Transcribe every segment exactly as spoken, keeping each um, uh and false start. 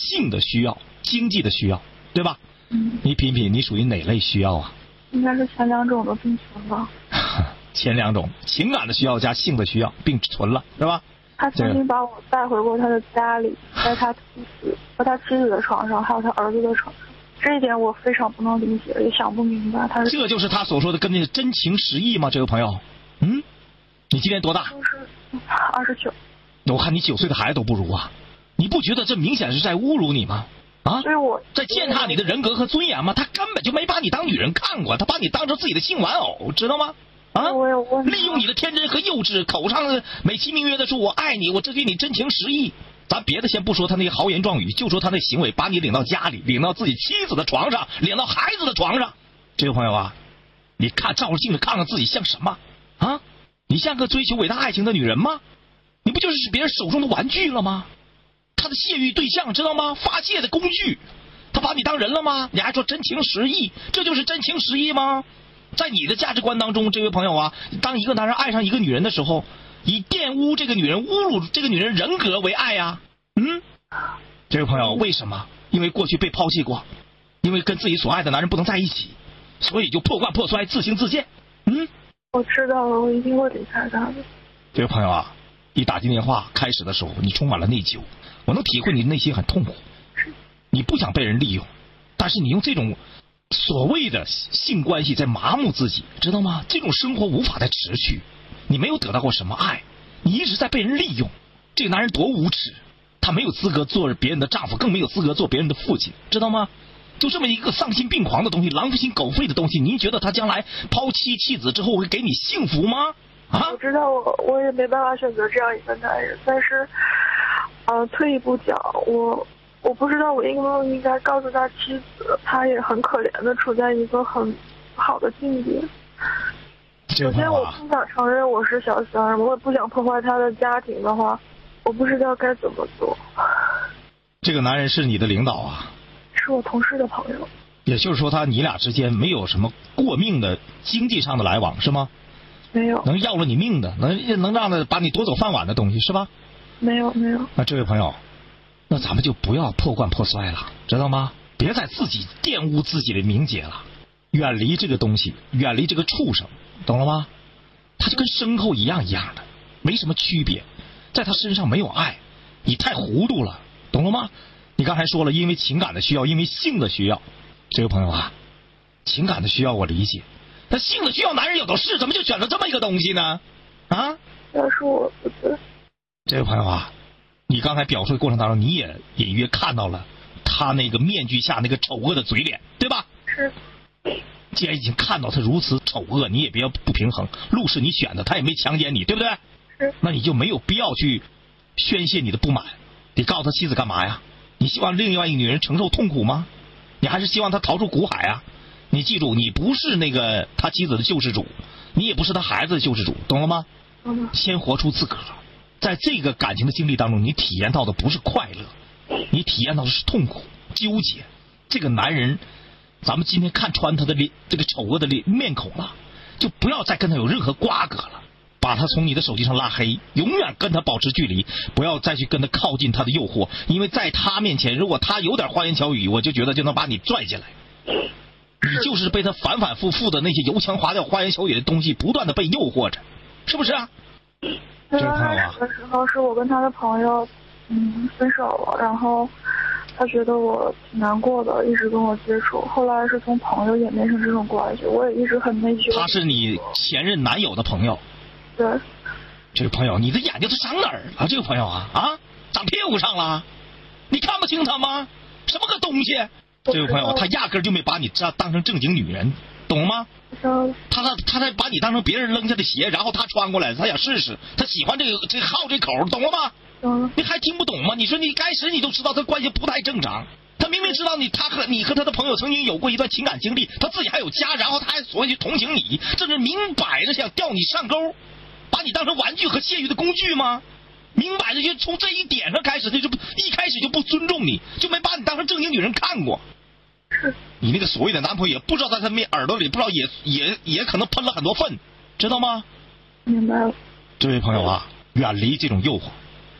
性的需要、经济的需要，对吧？ 嗯。 你品品，你属于哪类需要啊？ 应该是前两种都并存吧。 前两种，情感的需要加性的需要并存了，是吧？ 他曾经把我带回过他的家里，在他妻子和他妻子的床上，还有他儿子的床上。这一点我非常不能理解，也想不明白。他是这就是他所说的跟那个真情实意吗？这位朋友，嗯，你今年多大？ 就是二十九。 我看你九岁的孩子都不如啊！你不觉得这明显是在侮辱你吗？啊， 所以我在践踏你的人格和尊严吗？他根本就没把你当女人看过，他把你当成自己的性玩偶，知道吗？啊， 我有问利用你的天真和幼稚，口上美其名曰的说我爱你，我这对你真情实意。咱别的先不说他那些豪言壮语，就说他那行为，把你领到家里，领到自己妻子的床上，领到孩子的床上。这位朋友啊，你看照着镜子看看自己像什么啊？你像个追求伟大爱情的女人吗？你不就是别人手中的玩具了吗？他的泄欲对象知道吗？发泄的工具。他把你当人了吗？你还说真情实意，这就是真情实意吗？在你的价值观当中，这位朋友啊，当一个男人爱上一个女人的时候，以玷污这个女人、侮辱这个女人人格为爱呀、啊？嗯，这位朋友，为什么？因为过去被抛弃过，因为跟自己所爱的男人不能在一起，所以就破罐破摔、自轻自贱。嗯， 我知道了，我一定会离开他的。 这位朋友啊，你打进电话开始的时候，你充满了内疚，我能体会你的内心很痛苦。你不想被人利用，但是你用这种所谓的性关系在麻木自己，知道吗？这种生活无法再持续，你没有得到过什么爱，你一直在被人利用。这个男人多无耻，他没有资格做别人的丈夫，更没有资格做别人的父亲，知道吗？就这么一个丧心病狂的东西，狼心狗肺的东西，您觉得他将来抛妻弃子之后会给你幸福吗？啊！ 我知道我我也没办法选择这样一个男人，但是，呃，退一步讲，我我不知道我应不应该告诉他妻子，他也很可怜的处在一个很不好的境地。首先，我不想承认我是小三，我也不想破坏他的家庭的话，我不知道该怎么做。 这个男人是你的领导啊？ 是我同事的朋友。 也就是说，他你俩之间没有什么过命的经济上的来往，是吗？ 没有。 能要了你命的，能能让他把你夺走饭碗的东西，是吧？ 没有，没有。 那这位朋友，那咱们就不要破罐破摔了，知道吗？别再自己玷污自己的名节了，远离这个东西，远离这个畜生，懂了吗？他就跟牲口一样一样的，没什么区别，在他身上没有爱，你太糊涂了，懂了吗？你刚才说了，因为情感的需要，因为性的需要，这位朋友啊，情感的需要我理解，但性的需要男人有的是，怎么就选择这么一个东西呢？啊？ 要是我不对。 这位朋友啊，你刚才表述的过程当中，你也隐约看到了他那个面具下那个丑恶的嘴脸，对吧？ 是。 既然已经看到他如此丑恶，你也别不平衡。路是你选的，他也没强奸你，对不对？ 是。 那你就没有必要去宣泄你的不满。你告诉他妻子干嘛呀？你希望另外一个女人承受痛苦吗？你还是希望他逃出苦海啊？你记住，你不是那个他妻子的救世主，你也不是他孩子的救世主，懂了吗？ 嗯。 先活出自个儿。在这个感情的经历当中，你体验到的不是快乐，你体验到的是痛苦、纠结。这个男人，咱们今天看穿他的脸，这个丑恶的脸面孔了，就不要再跟他有任何瓜葛了，把他从你的手机上拉黑，永远跟他保持距离，不要再去跟他靠近他的诱惑，因为在他面前，如果他有点花言巧语，我就觉得就能把你拽进来。你就是被他反反复复的那些油腔滑调、花言巧语的东西不断的被诱惑着，是不是啊？ 刚开始的时候是我跟他的朋友嗯分手了，然后他觉得我挺难过的，一直跟我接触，后来是从朋友演变成这种关系，我也一直很内疚。 他是你前任男友的朋友？ 对。 这个朋友，你的眼睛是长哪儿了？这个朋友啊啊，长屁股上了？你看不清他吗？什么个东西？这位朋友，他压根就没把你当成正经女人，懂吗？他他他在把你当成别人扔下的鞋，然后他穿过来，他想试试，他喜欢这个这好这口，懂了吗？ 懂。 你还听不懂吗？你说你开始你都知道他关系不太正常，他明明知道你他和你和他的朋友曾经有过一段情感经历，他自己还有家，然后他还所谓去同情你，这是明摆着想钓你上钩，把你当成玩具和泄欲的工具吗？明摆着就从这一点上开始，他就一开始就不尊重你，就没把你当成正经女人看过。你那个所谓的男朋友也不知道在他面耳朵里，不知道也也也可能喷了很多粪，知道吗？ 明白了。 这位朋友啊，远离这种诱惑，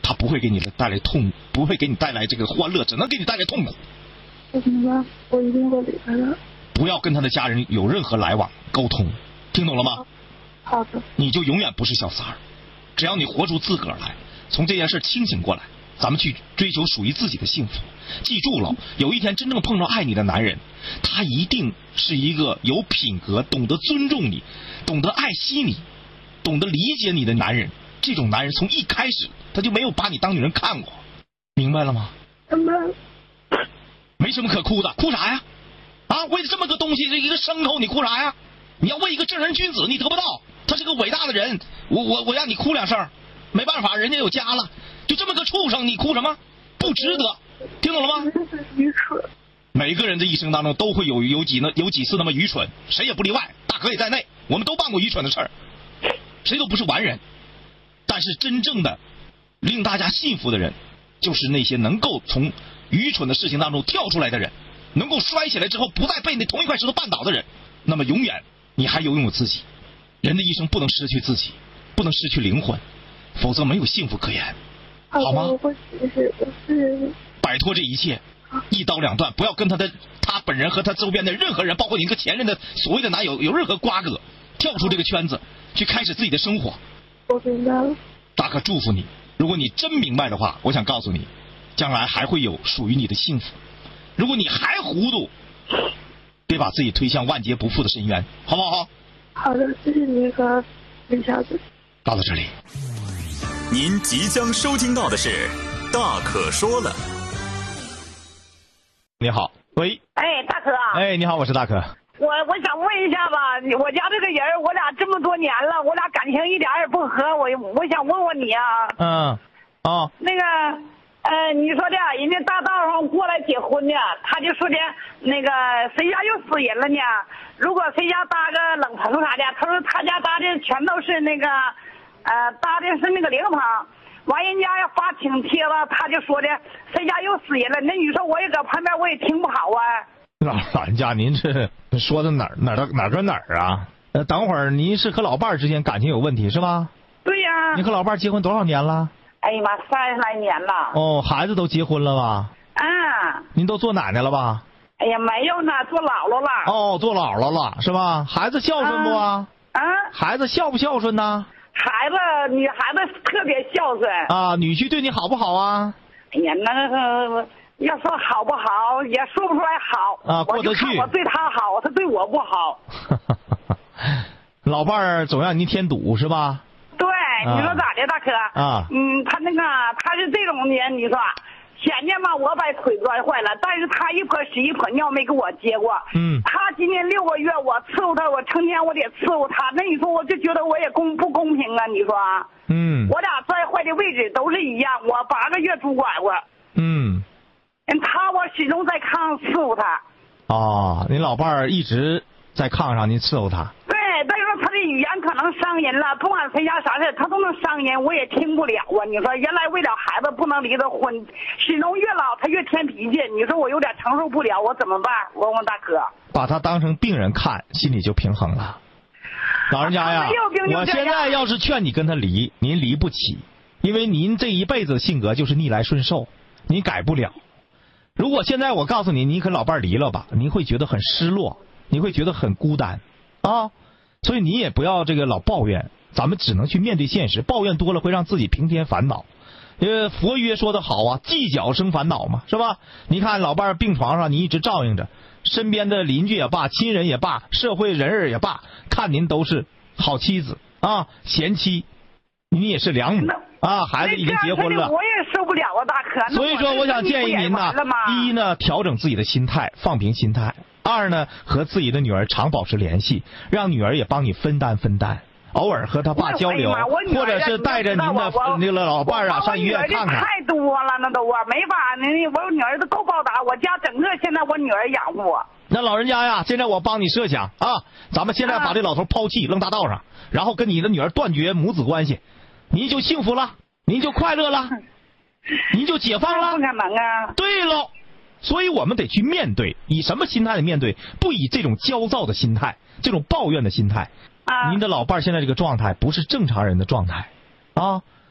他不会给你带来痛，不会给你带来这个欢乐，只能给你带来痛苦。 我明白，我一定会离开他。 不要跟他的家人有任何来往沟通，听懂了吗？ 好的。 你就永远不是小三儿，只要你活出自个儿来，从这件事清醒过来，咱们去追求属于自己的幸福。记住了，有一天真正碰到爱你的男人，他一定是一个有品格、懂得尊重你、懂得爱惜你、懂得理解你的男人。这种男人从一开始他就没有把你当女人看过，明白了吗？ 明白。 没什么可哭的，哭啥呀？啊，为了这么个东西，这一个牲口，你哭啥呀？你要为一个正人君子，你得不到，他是个伟大的人，我我我让你哭两声，没办法，人家有家了，就这么个畜生，你哭什么？不值得，听懂了吗？ 愚蠢。 每个人的一生当中都会有有几呢有几次那么愚蠢，谁也不例外，大哥也在内，我们都办过愚蠢的事儿，谁都不是完人。但是真正的令大家幸福的人，就是那些能够从愚蠢的事情当中跳出来的人，能够摔起来之后不再被那同一块石头绊倒的人，那么永远你还拥有自己。人的一生不能失去自己，不能失去灵魂，否则没有幸福可言，好吗？ 我会谢谢的，谢谢你。 摆脱这一切，一刀两断，不要跟他的他本人和他周边的任何人，包括你一个前任的所谓的男友有任何瓜葛，跳出这个圈子，去开始自己的生活。 我明白了。 大可祝福你，如果你真明白的话，我想告诉你，将来还会有属于你的幸福。如果你还糊涂，别把自己推向万劫不复的深渊，好不好？ 好的，谢谢你和李小姐。 到了这里， 您即将收听到的是《大可说了》。 你好，喂。 哎，大可。 哎，你好，我是大可。 我我想问一下吧，我家这个人，我俩这么多年了，我俩感情一点也不合，我我想问问你啊。 嗯。哦。 那个，呃，你说的，人家大道上过来结婚呢，他就说的，那个谁家又死人了呢？如果谁家搭个冷棚啥的，他说他家搭的全都是那个，呃，搭的是那个灵棚。完人家要发请帖了，他就说的谁家又死人了。那你说我也搁旁边，我也听不好啊。 老老人家，您这说的哪儿哪儿哪儿跟哪儿啊？呃，等会儿您是和老伴儿之间感情有问题是吧？ 对呀、啊。 你和老伴儿结婚多少年了？ 哎呀妈，三十来年了。 哦，孩子都结婚了吧？ 啊。 您都做奶奶了吧？ 哎呀，没有呢，做姥姥了。 哦，做姥姥了是吧？孩子孝顺不啊？ 啊。 孩子孝不孝顺呢？ 孩子，女孩子特别孝顺。 啊，女婿对你好不好啊？ 哎呀，那个。要说好不好，也说不出来好啊，过得去。 我对他好，他对我不好。 老伴儿总让您添堵是吧？ 对，啊、你说咋的，大哥？ 啊， 嗯，他那个他是这种人，你说前年嘛，我把腿摔坏了，但是他一泼屎一泼尿没给我接过。 嗯。 他今年六个月，我伺候他，我成天我得伺候他，那你说我就觉得我也公不公平啊？你说？ 嗯。 我俩摔坏的位置都是一样，我八个月拄拐过。 嗯。 他我始终在炕上伺候他。 哦，您老伴儿一直在炕上，您伺候他。 对，但是说他的语言可能伤人了，不管谁家啥事他都能伤人，我也听不了啊。你说原来为了孩子不能离的婚，始终越老他越添脾气，你说我有点承受不了，我怎么办？我问大哥。 把他当成病人看，心里就平衡了。老人家呀，我现在要是劝你跟他离，您离不起，因为您这一辈子的性格就是逆来顺受，您改不了。如果现在我告诉你，你跟老伴儿离了吧，你会觉得很失落，你会觉得很孤单啊，所以你也不要这个老抱怨，咱们只能去面对现实，抱怨多了会让自己平添烦恼。因为佛曰说的好啊，计较生烦恼嘛，是吧？你看老伴儿病床上，你一直照应着，身边的邻居也罢，亲人也罢，社会人儿也罢，看您都是好妻子啊，贤妻，你也是良母啊，孩子已经结婚了， 我也受不了啊，大哥。 所以说，我想建议您呢，第一呢，调整自己的心态，放平心态；二呢，和自己的女儿常保持联系，让女儿也帮你分担分担，偶尔和他爸交流，或者是带着您的那个老伴儿啊上医院看看。 太多了，那都我没法，那我女儿都够报答，我家整个现在我女儿养活我。 那老人家呀，现在我帮你设想啊，咱们现在把这老头抛弃扔大道上，然后跟你的女儿断绝母子关系。您就幸福了，您就快乐了，您就解放了。 不可能啊！ 对喽，所以我们得去面对，以什么心态的面对？不以这种焦躁的心态，这种抱怨的心态。啊！您的老伴儿现在这个状态不是正常人的状态，啊！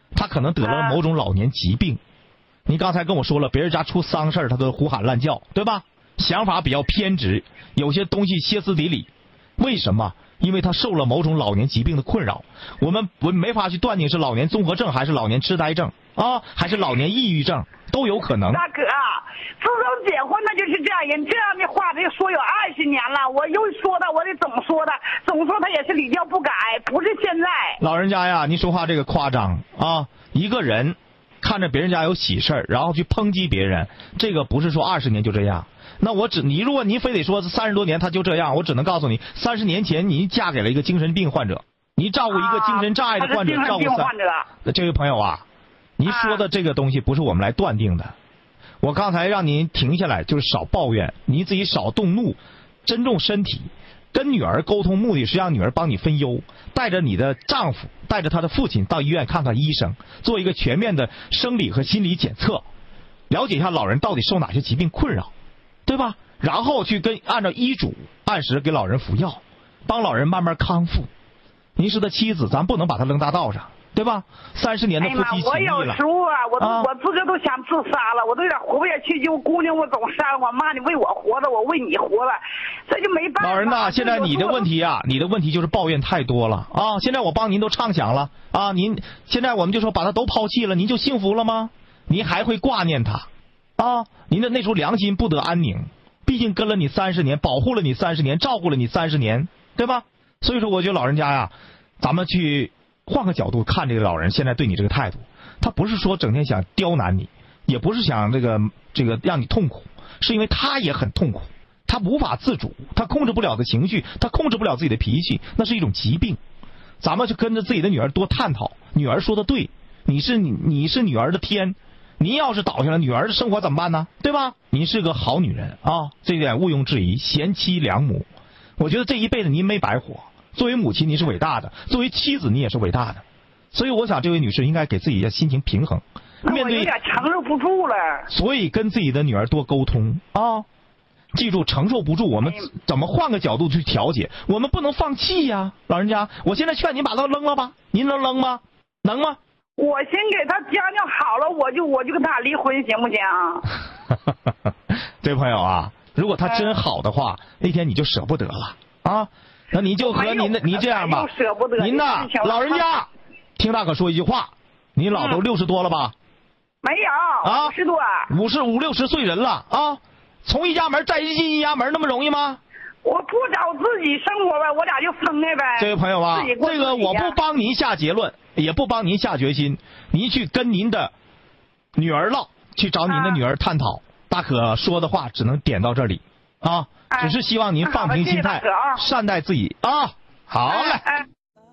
他可能得了某种老年疾病。你刚才跟我说了，别人家出丧事儿他都胡喊乱叫，对吧？想法比较偏执，有些东西歇斯底里。为什么？因为他受了某种老年疾病的困扰，我们不没法去断定是老年综合症还是老年痴呆症啊，还是老年抑郁症，都有可能。 大哥，自从结婚那就是这样人，这样的话他说有二十年了，我又说他，我得总说他，总说他也是屡教不改，不是现在。 老人家呀，您说话这个夸张啊！一个人看着别人家有喜事儿，然后去抨击别人，这个不是说二十年就这样。那我只你如果您非得说三十多年他就这样，我只能告诉你，三十年前您嫁给了一个精神病患者，你照顾一个精神障碍的患者， 啊、 照顾三。这位朋友啊，您说的这个东西不是我们来断定的。啊、我刚才让您停下来，就是少抱怨，你自己少动怒，珍重身体。跟女儿沟通目的是让女儿帮你分忧，带着你的丈夫，带着他的父亲到医院看看医生，做一个全面的生理和心理检测，了解一下老人到底受哪些疾病困扰。对吧？然后去跟按照医嘱按时给老人服药，帮老人慢慢康复。您是他妻子，咱不能把他扔大道上，对吧？三十年的夫妻情谊了。 哎呀，我有时候啊，我都、啊、我自个都想自杀了，我都有点活不下去。就姑娘，我总杀了我妈，你为我活着，我为你活了，这就没办法。 老人呐，现在你的问题啊，你的问题就是抱怨太多了啊！现在我帮您都畅想了啊，您现在我们就说把他都抛弃了，您就幸福了吗？您还会挂念他？啊，您的那时候良心不得安宁，毕竟跟了你三十年，保护了你三十年，照顾了你三十年，对吧？所以说，我觉得老人家呀，咱们去换个角度看这个老人现在对你这个态度，他不是说整天想刁难你，也不是想这个这个让你痛苦，是因为他也很痛苦，他无法自主，他控制不了的情绪，他控制不了自己的脾气，那是一种疾病。咱们就跟着自己的女儿多探讨，女儿说的对，你是你你是女儿的天。您要是倒下了，女儿的生活怎么办呢？对吧？您是个好女人啊，这一点毋庸置疑，贤妻良母。我觉得这一辈子您没白活。作为母亲，您是伟大的；作为妻子，你也是伟大的。所以，我想这位女士应该给自己的心情平衡。面对有点承受不住了。 所以跟自己的女儿多沟通啊！记住，承受不住，我们怎么换个角度去调节？我们不能放弃呀，老人家。我现在劝您把他扔了吧，您能扔吗？能吗？ 我先给他讲讲好了，我就我就跟他离婚，行不行？ 这位朋友啊，如果他真好的话，那天你就舍不得了啊。那您就和您的您这样吧，您呐，老人家，听大可说一句话，您老都六十多了吧？ 没有啊，五十多， 五十五六十岁人了啊，从一家门再进一家门那么容易吗？ 我不找自己生活呗，我俩就分开呗。 这位朋友啊，这个我不帮您下结论，也不帮您下决心，您去跟您的女儿唠，去找您的女儿探讨。啊、大可说的话只能点到这里啊，哎、只是希望您放平心态，啊、善待自己啊。好嘞。哎哎、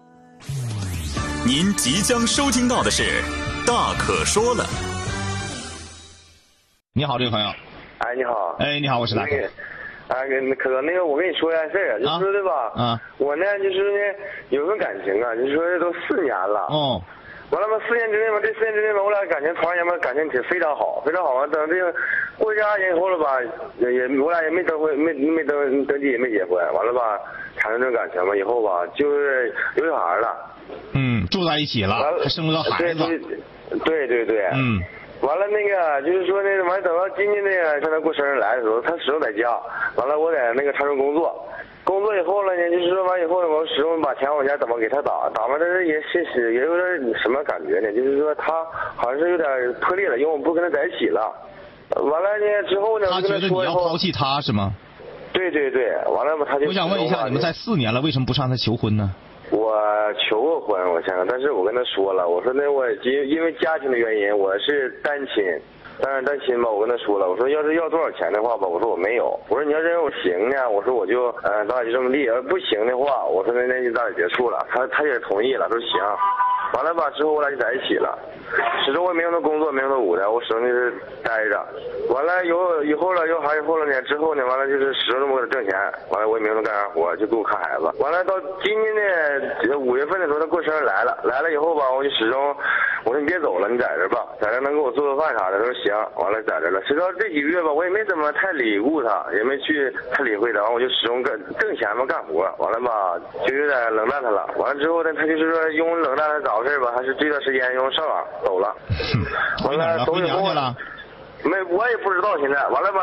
您即将收听到的是《大可说了》。 你好，这位朋友。 哎，你好。 哎，你好，我是大可。 哎，可可那个，我跟你说一件事啊，就是说对吧？ 啊。 我呢，就是呢，有份感情啊，就是说都四年了。 哦。 完了嘛，四年之内嘛，这四年之内嘛，我俩感情突然间嘛，感情挺非常好，非常好啊。等这个过去二年以后了吧，也也我俩也没登婚，没没登登记，也没结婚。完了吧，产生这种感情嘛，以后吧，就是有小孩了。 嗯，住在一起了，还生了个孩子。 对对对。 嗯。 完了那个就是说那个完等到今年那个上他过生日来的时候，他始终在家。完了我在那个长春工作，工作以后了呢，就是说完以后我始终把钱往家怎么给他打，打完但是也是是也有点什么感觉呢？就是说他好像是有点破裂了，因为我不跟他在一起了。完了呢之后呢， 他觉得你要抛弃他是吗？ 对对对，完了嘛他就。 我想问一下，你们在四年了，为什么不向他求婚呢？ 我求过婚，我想想，但是我跟他说了，我说那我因因为家庭的原因，我是单亲，但是单亲吧，我跟他说了，我说要是要多少钱的话吧，我说我没有，我说你要认为我行呢，我说我就呃咱俩就这么地，要不行的话，我说那那就咱俩结束了，他他也同意了，说行，完了吧之后我俩就在一起了，始终我也没有那工作，没有那舞台，我始终就是待着，完了有以后了有孩子以后了呢，之后呢完了就是始终这么给他挣钱，完了我也没有能干啥活，就给我看孩子，完了到今年呢五月份的时候他过生日来了，来了以后吧，我就始终我说你别走了，你在这吧，在这能给我做做饭啥的，他说行，完了在这了，直到这几个月吧，我也没怎么太理顾他，也没去太理会他，完我就始终干挣钱嘛干活，完了吧就有点冷淡他了，完了之后呢他就是说用冷淡他咋回事吧，还是这段时间用上网走了。完了， 回哪儿了？回娘家了？ 没，我也不知道现在。完了吧，